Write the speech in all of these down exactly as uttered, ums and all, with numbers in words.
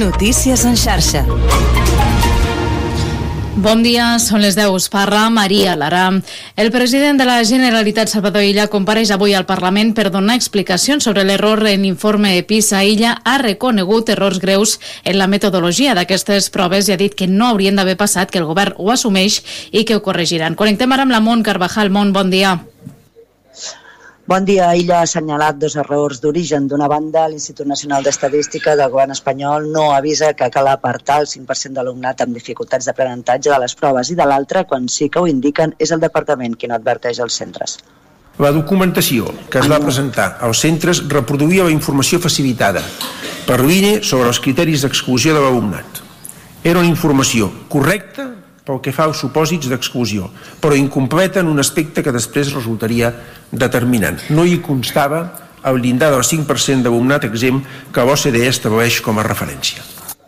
Notícies en xarxa. Bon dia, són les deu. Us parla Maria Lara. El president de la Generalitat, Salvador Illa, compareix avui al Parlament per donar explicacions sobre l'error en l'informe PISA. Illa ha reconegut errors greus en la metodologia d'aquestes proves i ha dit que no haurien d'haver passat, que el govern ho assumeix i que ho corregiran. Connectem ara amb la Mont Carvajal. Mont, bon dia. Bon dia. Illa ha assenyalat dos errors d'origen. D'una banda, l'Institut Nacional d'Estadística del govern espanyol no avisa que cal apartar el cinc per cent d'alumnat amb dificultats d'aprenentatge de les proves i de l'altra, quan sí que ho indiquen, és el departament qui no adverteix als centres. La documentació que es va presentar als centres reproduïa la informació facilitada per l'I N E sobre els criteris d'exclusió de l'alumnat. Era una informació correcta pel que fa als supòsits d'exclusió, però incompleta en un aspecte que després resultaria determinant. No hi constava el llindar del cinc per cent d'alumnat exempt que l'O C D E estableix com a referència.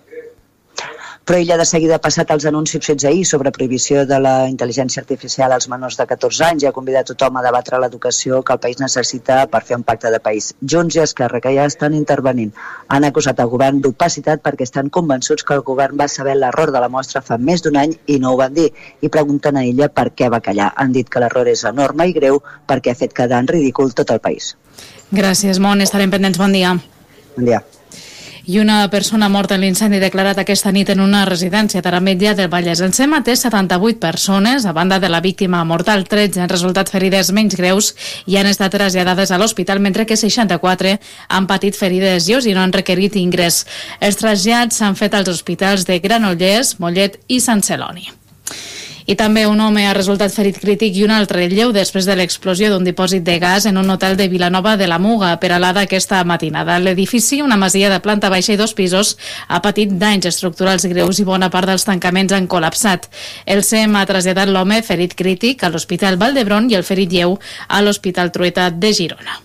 Però Illa de seguida ha passat als anuncis fets ahir sobre prohibició de la intel·ligència artificial als menors de catorze anys i ha convidat tothom a debatre l'educació que el país necessita per fer un pacte de país. Junts i Esquerra, que ja estan intervenint, han acusat el govern d'opacitat perquè estan convençuts que el govern va saber l'error de la mostra fa més d'un any i no ho van dir, i pregunten a Illa per què va callar. Han dit que l'error és enorme i greu perquè ha fet quedar en ridícul tot el país. Gràcies, Mont. Estarem pendents. Bon dia. Bon dia. I una persona morta en l'incendi declarat aquesta nit en una residència a Tarametlla del Vallès. En Sema té setanta-vuit persones, a banda de la víctima mortal. tretze han resultat ferides menys greus i han estat traslladades a l'hospital, mentre que seixanta-quatre han patit ferides lleus i no han requerit ingrés. Els trasllats s'han fet als hospitals de Granollers, Mollet i Sant Celoni. I també un home ha resultat ferit crític i un altre lleu després de l'explosió d'un dipòsit de gas en un hotel de Vilanova de la Muga, Peralada, aquesta matinada. L'edifici, una masia de planta baixa i dos pisos, ha patit danys estructurals greus i bona part dels tancaments han col·lapsat. El S E M ha traslladat l'home ferit crític a l'Hospital Vall d'Hebron i el ferit lleu a l'Hospital Trueta de Girona.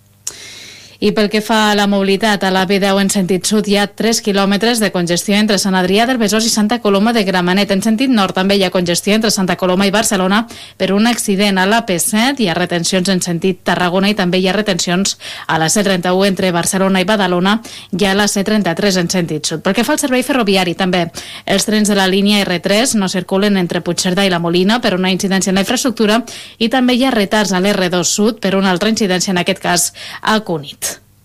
I pel que fa a la mobilitat, a la B deu en sentit sud hi ha tres quilòmetres de congestió entre Sant Adrià del Besòs i Santa Coloma de Gramenet. En sentit nord també hi ha congestió entre Santa Coloma i Barcelona per un accident a la P set. Hi ha retencions en sentit Tarragona i també hi ha retencions a la C trenta-u entre Barcelona i Badalona i a la C trenta-tres en sentit sud. Pel que fa al servei ferroviari, també els trens de la línia R tres no circulen entre Puigcerdà i la Molina per una incidència en la infraestructura i també hi ha retards a l'R dos sud per una altra incidència, en aquest cas a Cunit.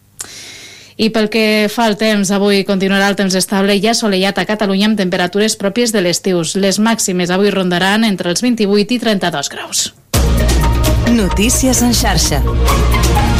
I pel que fa al temps, avui continuarà el temps estable i assolellat a Catalunya amb temperatures pròpies de l'estiu. Les màximes avui rondaran entre els vint-i-vuit i trenta-dos graus. Notícies en xarxa.